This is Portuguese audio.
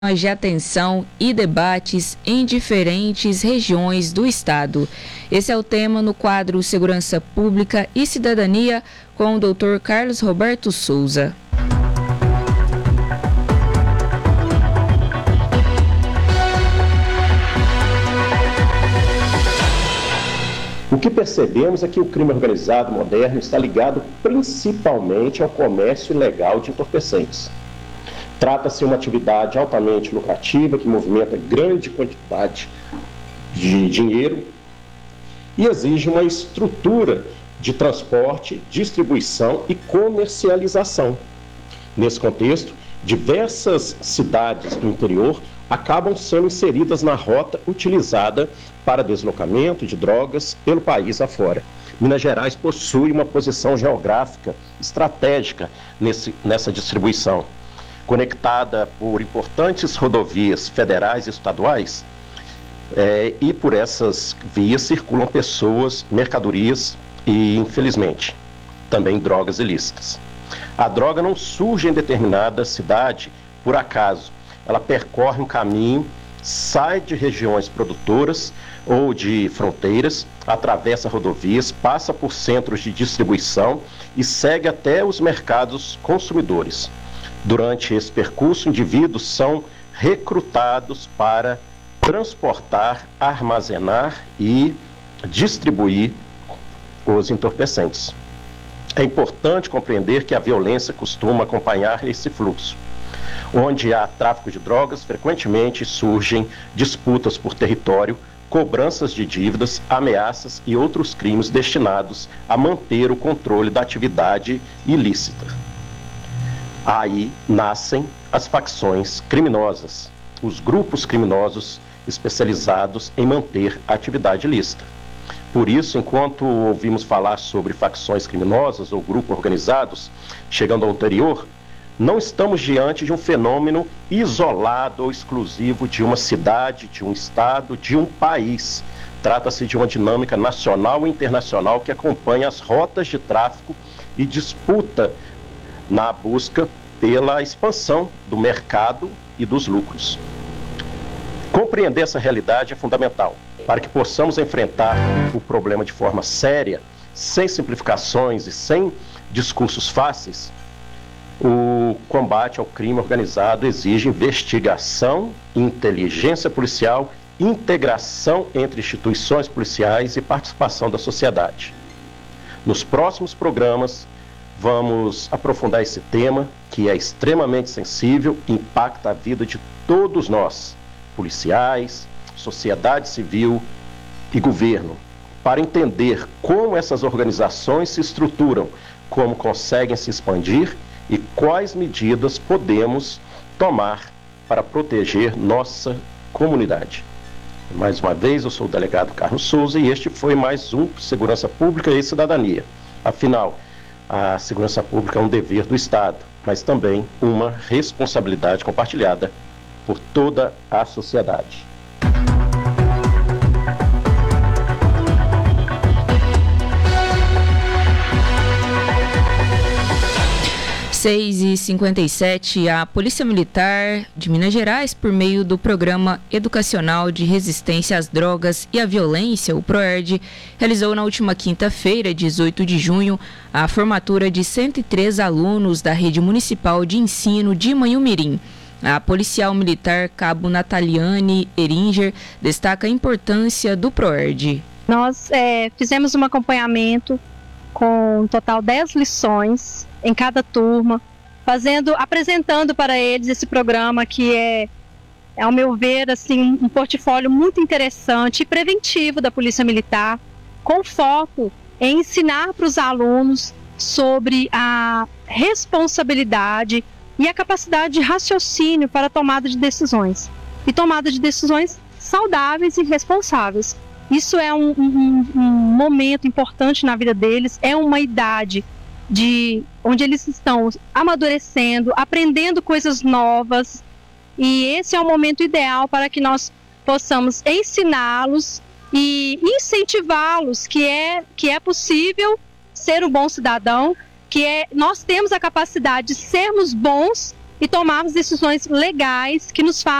de atenção e debates em diferentes regiões do estado. Esse é o tema no quadro Segurança Pública e Cidadania com o Dr. Carlos Roberto Souza. O que percebemos é que o crime organizado moderno está ligado principalmente ao comércio ilegal de entorpecentes. Trata-se de uma atividade altamente lucrativa que movimenta grande quantidade de dinheiro e exige uma estrutura de transporte, distribuição e comercialização. Nesse contexto, diversas cidades do interior acabam sendo inseridas na rota utilizada para deslocamento de drogas pelo país afora. Minas Gerais possui uma posição geográfica estratégica nessa distribuição. Conectada por importantes rodovias federais e estaduais, e por essas vias circulam pessoas, mercadorias e, infelizmente, também drogas ilícitas. A droga não surge em determinada cidade por acaso. Ela percorre um caminho, sai de regiões produtoras ou de fronteiras, atravessa rodovias, passa por centros de distribuição e segue até os mercados consumidores. Durante esse percurso, indivíduos são recrutados para transportar, armazenar e distribuir os entorpecentes. É importante compreender que a violência costuma acompanhar esse fluxo. Onde há tráfico de drogas, frequentemente surgem disputas por território, cobranças de dívidas, ameaças e outros crimes destinados a manter o controle da atividade ilícita. Aí nascem as facções criminosas, os grupos criminosos especializados em manter a atividade ilícita. Por isso, enquanto ouvimos falar sobre facções criminosas ou grupos organizados, chegando ao interior, não estamos diante de um fenômeno isolado ou exclusivo de uma cidade, de um estado, de um país. Trata-se de uma dinâmica nacional e internacional que acompanha as rotas de tráfico e disputa na busca pela expansão do mercado e dos lucros. Compreender essa realidade é fundamental para que possamos enfrentar o problema de forma séria, sem simplificações e sem discursos fáceis. O combate ao crime organizado exige investigação, inteligência policial, integração entre instituições policiais e participação da sociedade. Nos próximos programas, vamos aprofundar esse tema, que é extremamente sensível e impacta a vida de todos nós, policiais, sociedade civil e governo, para entender como essas organizações se estruturam, como conseguem se expandir e quais medidas podemos tomar para proteger nossa comunidade. Mais uma vez, eu sou o delegado Carlos Souza e este foi mais um Segurança Pública e Cidadania. Afinal, a segurança pública é um dever do Estado, mas também uma responsabilidade compartilhada por toda a sociedade. Às 6h57, a Polícia Militar de Minas Gerais, por meio do Programa Educacional de Resistência às Drogas e à Violência, o PROERD, realizou na última quinta-feira, 18 de junho, a formatura de 103 alunos da Rede Municipal de Ensino de Manhumirim. A policial militar Cabo Nataliane Eringer destaca a importância do PROERD. Nós fizemos um acompanhamento com um total 10 lições em cada turma, apresentando para eles esse programa que é, ao meu ver, assim, um portfólio muito interessante e preventivo da Polícia Militar, com foco em ensinar para os alunos sobre a responsabilidade e a capacidade de raciocínio para a tomada de decisões. E tomada de decisões saudáveis e responsáveis. Isso é um momento importante na vida deles, é uma idade onde eles estão amadurecendo, aprendendo coisas novas, e esse é o momento ideal para que nós possamos ensiná-los e incentivá-los que é possível ser um bom cidadão, nós temos a capacidade de sermos bons e tomarmos decisões legais que nos